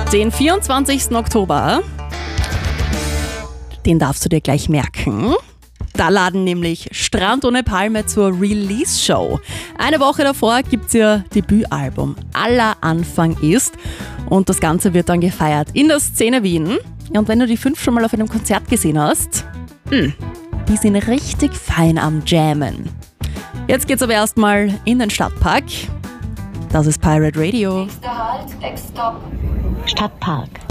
Den 24. Oktober, den darfst du dir gleich merken. Da laden nämlich Strand ohne Palme zur Release-Show. Eine Woche davor gibt es ihr Debütalbum Aller Anfang ist. Und das Ganze wird dann gefeiert in der Szene Wien. Ja, und wenn du die 5 schon mal auf einem Konzert gesehen hast, die sind richtig fein am Jammen. Jetzt geht's aber erstmal in den Stadtpark. Das ist Pirate Radio. Nächster Halt, Stop. Stadtpark.